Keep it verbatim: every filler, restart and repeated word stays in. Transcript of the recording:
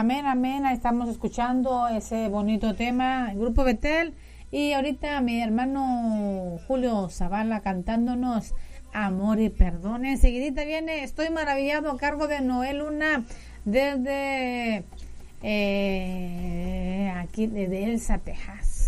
amén, amén. Estamos escuchando ese bonito tema, el Grupo Betel. Y ahorita mi hermano Julio Zavala cantándonos Amor y Perdón. Enseguidita viene Estoy Maravillado a cargo de Noel Luna desde eh, aquí, desde Elsa, Texas.